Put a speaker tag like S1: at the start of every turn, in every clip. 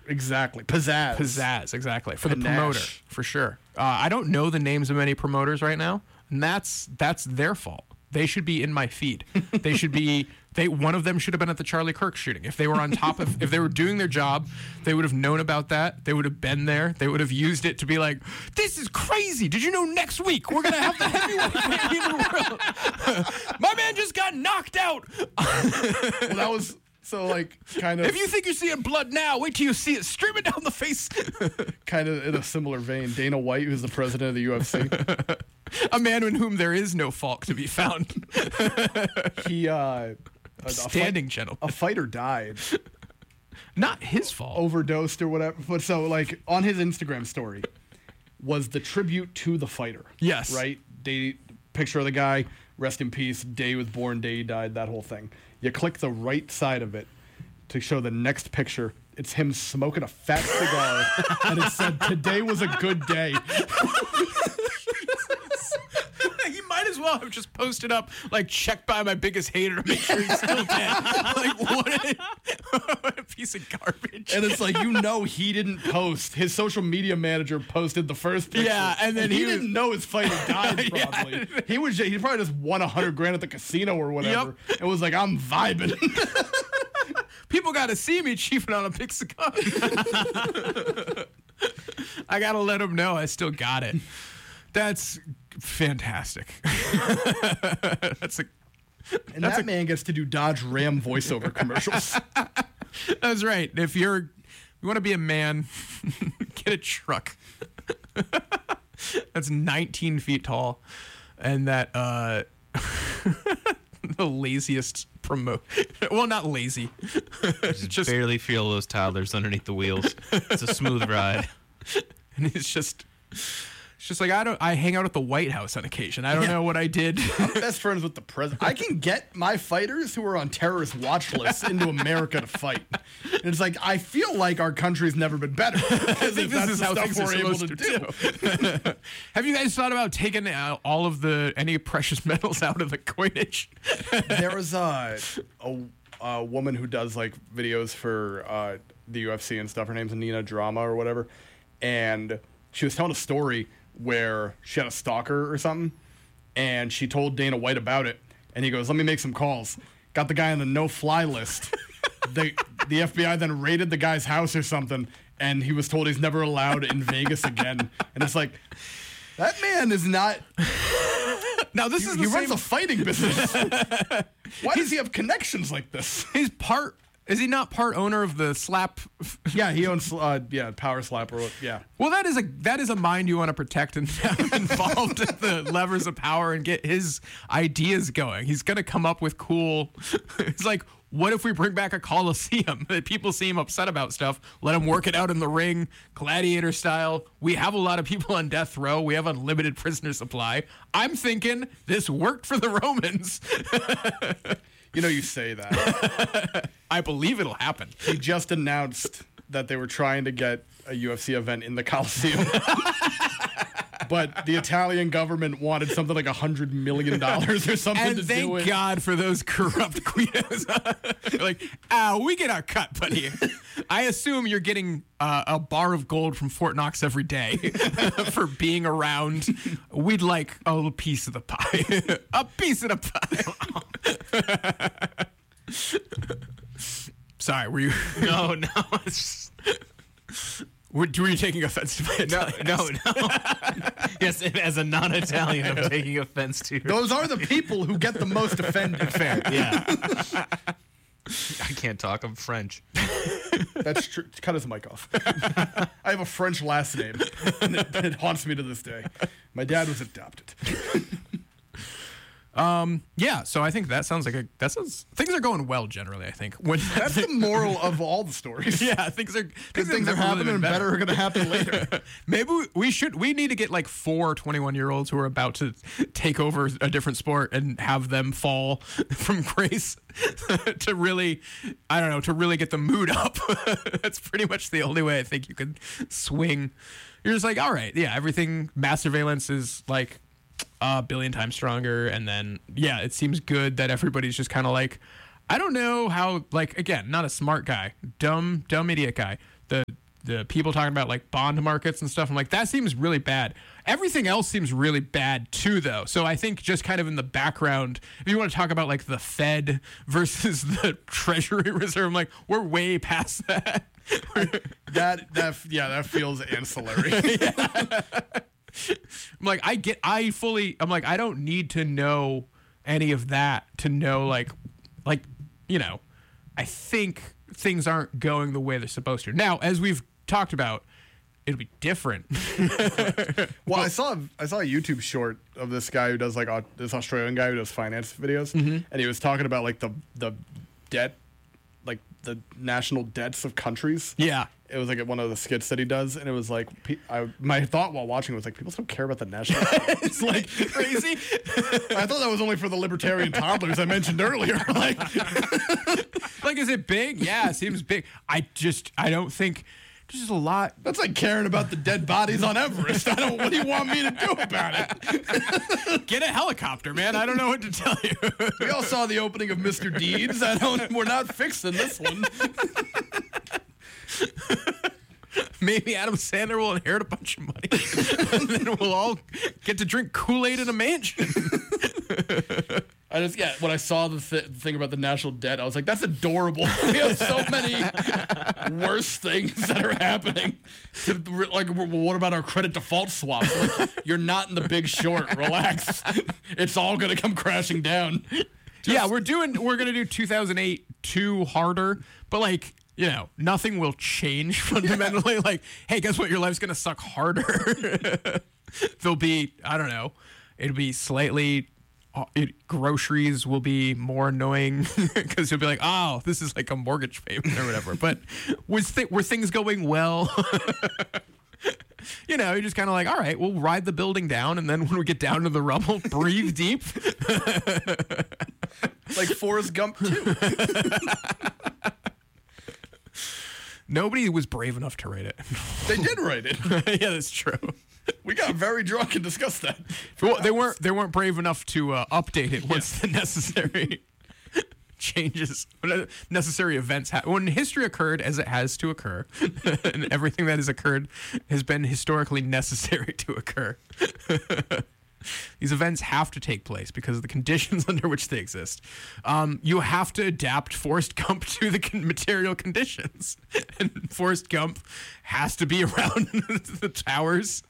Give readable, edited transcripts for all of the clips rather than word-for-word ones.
S1: Exactly. Pizzazz,
S2: exactly. For the
S1: Panache.
S2: promoter, for sure. I don't know the names of any promoters right now, and that's their fault. They should be in my feed. They should be. One of them should have been at the Charlie Kirk shooting. If they were on top of, if they were doing their job, they would have known about that. They would have been there. They would have used it to be like, "This is crazy. Did you know next week we're gonna have the heavyweight champion of the world? My man just got knocked out."
S1: Well, that was so like kind of.
S2: If you think you're seeing blood now, wait till you see it streaming down the face.
S1: Kind of in a similar vein, Dana White, who's the president of the UFC.
S2: A man in whom there is no fault to be found.
S1: He
S2: Standing gentleman.
S1: A fighter died,
S2: Not his fault.
S1: overdosed or whatever. But so like on his Instagram story was the tribute to the fighter.
S2: Yes.
S1: Right? Picture of the guy, rest in peace, day he was born, day he died, that whole thing. You click the right side of it to show the next picture. It's him smoking a fat cigar, and it said, "Today was a good day."
S2: He might as well have just posted up, like, check by my biggest hater to make sure he's still dead. Like, what a piece of garbage.
S1: And it's like, he didn't post. His social media manager posted the first picture.
S2: Yeah, and then
S1: he didn't know his fighter died, probably.
S2: Yeah.
S1: He probably just won $100,000 at the casino or whatever. Yep. And was like, I'm vibing.
S2: People got to see me chiefing on a big cigar. I got to let them know I still got it. That's fantastic.
S1: That man gets to do Dodge Ram voiceover commercials.
S2: That's right. If you want to be a man, get a truck. That's 19 feet tall, and that the laziest well, not lazy.
S3: Just barely feel those toddlers underneath the wheels. It's a smooth ride.
S2: And it's just like, I hang out at the White House on occasion. I don't know what I did.
S1: I'm best friends with the president. I can get my fighters who are on terrorist watch lists into America to fight. And it's like, I feel like our country's never been better.
S2: I think this is how things are supposed to do. Have you guys thought about taking all of any precious metals out of the coinage?
S1: There was a woman who does like videos for the UFC and stuff. Her name's Nina Drama or whatever. And she was telling a story where she had a stalker or something, and she told Dana White about it, and he goes, "Let me make some calls." Got the guy on the no-fly list. The FBI then raided the guy's house or something, and he was told he's never allowed in Vegas again. And it's like, that man is not...
S2: Now this is
S1: he runs a fighting business. Why does he have connections like this?
S2: Is he not part owner of the Slap?
S1: Yeah, he owns Power Slap or yeah.
S2: Well, that is a mind you want to protect and have involved in the levers of power and get his ideas going. He's gonna come up with cool. It's like, what if we bring back a Coliseum? People seem upset about stuff. Let them work it out in the ring, gladiator style. We have a lot of people on death row. We have unlimited prisoner supply. I'm thinking this worked for the Romans.
S1: You say that.
S2: I believe it'll happen.
S1: He just announced that they were trying to get a UFC event in the Coliseum. But the Italian government wanted something like $100 million or something
S2: and
S1: to do it.
S2: thank God for those corrupt Guidos. Like, we get our cut, buddy. I assume you're getting a bar of gold from Fort Knox every day for being around. We'd like a piece of the pie. A piece of the pie. Sorry, were you?
S3: No. It's
S2: Were you taking offense to my Italian?
S3: No. Yes, as a non-Italian, I'm taking offense to.
S1: Those are the people who get the most offended.
S3: Fair, yeah. I can't talk. I'm French.
S1: That's true. Cut his mic off. I have a French last name, and it haunts me to this day. My dad was adopted.
S2: Yeah, so I think things are going well generally. I think
S1: That's the moral of all the stories.
S2: Yeah, things are
S1: happening and better are going to happen later.
S2: Maybe we need to get like 4 21-year-olds who are about to take over a different sport and have them fall from grace to really get the mood up. That's pretty much the only way I think you could swing. You're just like, all right, yeah, everything, mass surveillance is like a billion times stronger, and then it seems good that everybody's just kind of like, I don't know how, like, again, not a smart guy, dumb idiot guy, the people talking about like bond markets and stuff. I'm like, that seems really bad. Everything else seems really bad too, though. So I think just kind of in the background, if you want to talk about like the Fed versus the Treasury Reserve, I'm like, we're way past that.
S1: that feels ancillary.
S2: I'm like, I'm like, I don't need to know any of that to know like, you know, I think things aren't going the way they're supposed to. Now, as we've talked about, it'll be different.
S1: Well, I saw a YouTube short of this guy who does like this Australian guy who does finance videos, and he was talking about like the debt, like the national debts of countries.
S2: Yeah.
S1: It was like one of the skits that he does, and it was like my thought while watching was like, people don't care about the national debt.
S2: It's like crazy.
S1: I thought that was only for the libertarian toddlers I mentioned earlier.
S2: Like, is it big? Yeah, it seems big. I don't think there's a lot.
S1: That's like caring about the dead bodies on Everest. What do you want me to do about it?
S2: Get a helicopter, man. I don't know what to tell you.
S1: We all saw the opening of Mr. Deeds. We're not fixing this one.
S2: Maybe Adam Sandler will inherit a bunch of money, and then we'll all get to drink Kool-Aid in a mansion.
S1: When I saw the thing about the national debt, I was like, that's adorable. We have so many worse things that are happening. Like, what about our credit default swap? Like, you're not in The Big Short. Relax. It's all going to come crashing down.
S2: We're going to do 2008 2 harder, but like, you know, nothing will change fundamentally. Like, hey, guess what? Your life's going to suck harder. There'll be, I don't know, it'll be slightly, groceries will be more annoying because you'll be like, oh, this is like a mortgage payment or whatever. But were things going well? You know, you're just kind of like, all right, we'll ride the building down, and then when we get down to the rubble, breathe deep.
S1: Like Forrest Gump 2.
S2: Nobody was brave enough to write it.
S1: They did write it.
S2: Yeah, that's true.
S1: We got very drunk and discussed that.
S2: Well, they weren't brave enough to update it once the necessary changes, necessary events when history occurred as it has to occur, and everything that has occurred has been historically necessary to occur. These events have to take place because of the conditions under which they exist. You have to adapt Forrest Gump to the material conditions. And Forrest Gump has to be around the towers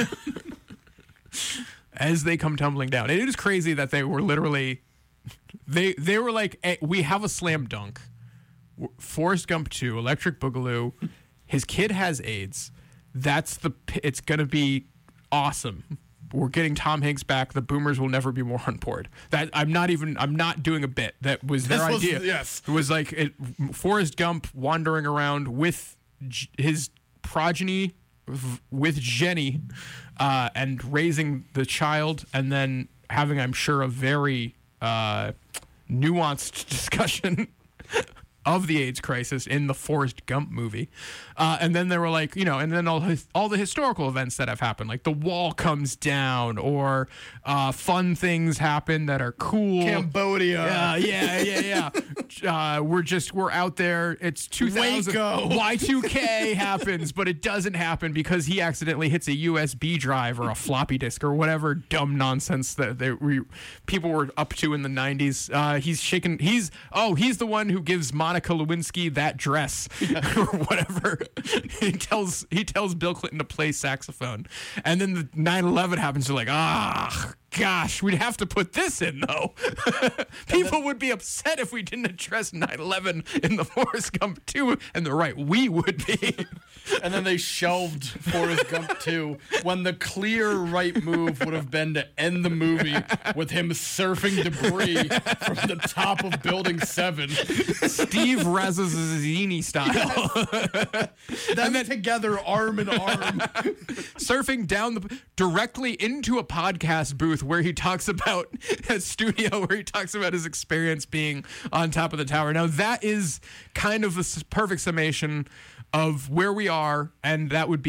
S2: as they come tumbling down. And it is crazy that they were literally... They were like, hey, we have a slam dunk. Forrest Gump 2, Electric Boogaloo. His kid has AIDS. It's going to be awesome. We're getting Tom Hanks back. The boomers will never be more on board. That I'm not doing a bit. That was their idea.
S1: Yes.
S2: It was like Forrest Gump wandering around with his progeny, with Jenny, and raising the child, and then having, I'm sure, a very nuanced discussion of the AIDS crisis in the Forrest Gump movie. And then they were like, you know, and then all the historical events that have happened, like the wall comes down, or fun things happen that are cool.
S1: Cambodia.
S2: Yeah. We're out there. It's 2000.
S1: Waco.
S2: Y2K happens, but it doesn't happen because he accidentally hits a USB drive or a floppy disk or whatever dumb nonsense that people were up to in the 90s. He's the one who gives Monica Lewinsky that dress or whatever. He tells Bill Clinton to play saxophone, and then the 9/11 happens. They're like, gosh, we'd have to put this in, though. People would be upset if we didn't address 9/11 in the Forrest Gump 2, and they're right, we would be.
S1: And then they shelved Forrest Gump 2 when the clear right move would have been to end the movie with him surfing debris from the top of Building 7.
S2: Steve Razzazzini style.
S1: Them together, arm in arm.
S2: Surfing down directly into a podcast booth where he talks about a studio where he talks about his experience being on top of the tower. Now, that is kind of the perfect summation of where we are, and that would be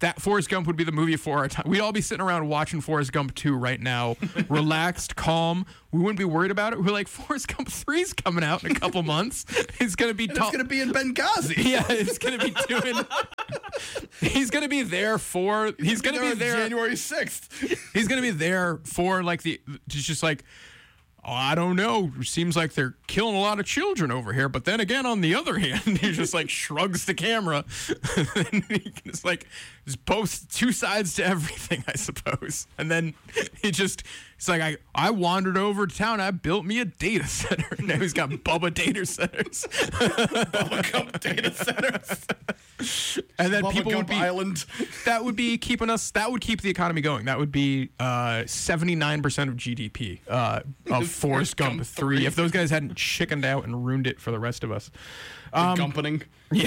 S2: that Forrest Gump would be the movie for our time. We'd all be sitting around watching Forrest Gump 2 right now, relaxed, calm. We wouldn't be worried about it. We're like, Forrest Gump 3's coming out in a couple months. It's gonna be.
S1: It's gonna be in Benghazi.
S2: Yeah, it's gonna be doing. He's gonna be there for. He's gonna be there
S1: January 6th.
S2: He's gonna be there for like the. It's just like. Oh, I don't know. It seems like they're killing a lot of children over here. But then again, on the other hand, he just like shrugs the camera. And he just like just both two sides to everything, I suppose. And then he's like, I wandered over to town. I built me a data center. Now he's got Bubba data centers.
S1: Bubba Gump data centers.
S2: And then
S1: Bubba
S2: people
S1: Gump
S2: would be
S1: Island.
S2: That would be keeping us. That would keep the economy going. That would be 79% of GDP of Forrest Gump 3. If those guys hadn't chickened out and ruined it for the rest of us.
S1: Gumpening.
S2: Yeah.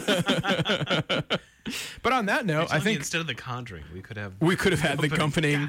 S2: But on that note, I think
S3: instead of The Conjuring, we could have
S2: had the Gumpening.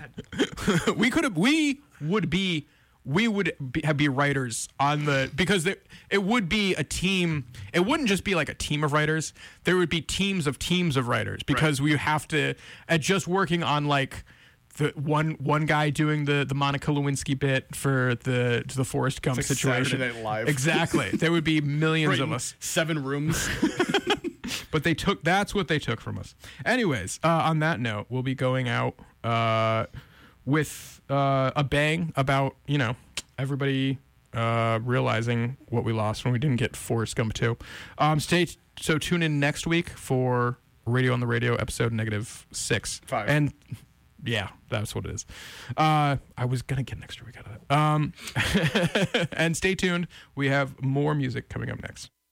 S2: We would be writers on the, because it would be a team. It wouldn't just be like a team of writers. There would be teams of writers, because we have to, at just working on like the one guy doing the Monica Lewinsky bit for the Forrest Gump
S1: It's like
S2: situation.
S1: Saturday Night Live.
S2: Exactly. There would be millions of us.
S1: 7 rooms.
S2: But that's what they took from us. Anyways, on that note, we'll be going out with a bang about, everybody realizing what we lost when we didn't get Forrest Gump 2. So tune in next week for Radio on the Radio episode -6.
S1: 5.
S2: And yeah, that's what it is. I was going to get an extra week out of that. And stay tuned. We have more music coming up next.